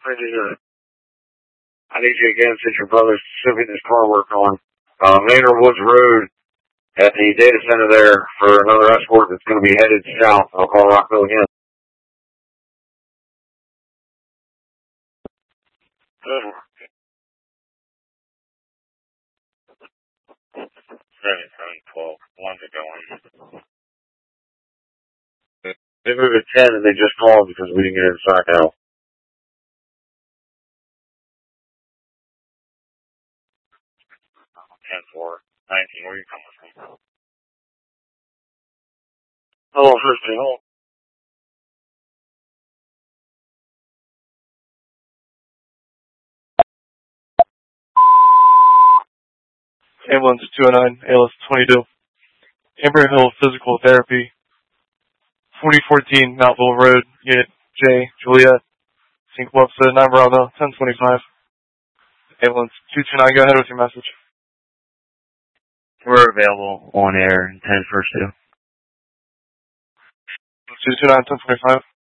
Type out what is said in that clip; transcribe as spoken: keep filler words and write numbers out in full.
I need you, I need you again since your brother's shipping this car work on. Uh, Manor Woods Road at the data center there for another escort that's going to be headed south. I'll call Rockville again. Seven, seven, twelve. One's a going. They moved at ten and they just called because we didn't get inside now. ten four. nineteen, where are you coming from? Hello, fifteen, hold. Ambulance two oh nine, A L S twenty-two. Amber Hill Physical Therapy. forty fourteen Mountville Road, Unit J, Juliet. Sync Webster, nine Bravo, ten twenty-five. Ambulance two two nine, go ahead with your message. We're available on air in ten first two. two two nine, ten twenty-five.